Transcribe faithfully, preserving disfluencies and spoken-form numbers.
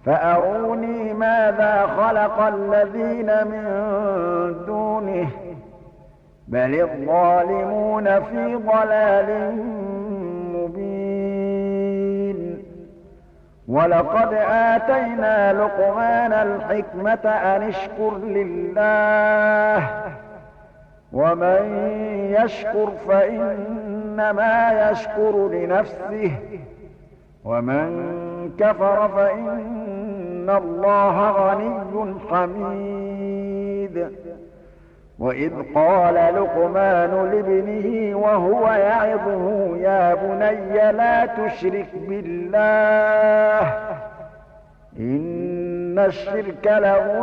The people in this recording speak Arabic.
فأروني ماذا خلق الذين من دونه بل الظالمون في ضلال مبين ولقد آتينا لقمان الحكمة أن اشكر لله ومن يشكر فإنما يشكر لنفسه ومن كفر فإن الله غني حميد وإذ قال لقمان لابنه وهو يعظه يا بني لا تشرك بالله إن الشرك لظلم